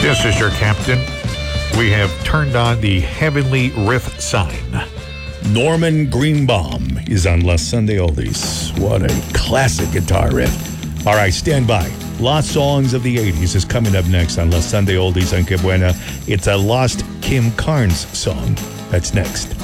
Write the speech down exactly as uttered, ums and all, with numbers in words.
This is your captain. We have turned on the heavenly riff sign. Norman Greenbaum is on La Sunday Oldies. What a classic guitar riff. All right, stand by. Lost Songs of the eighties is coming up next on La Sunday Oldies on Que Buena. It's a lost Kim Carnes song. That's next.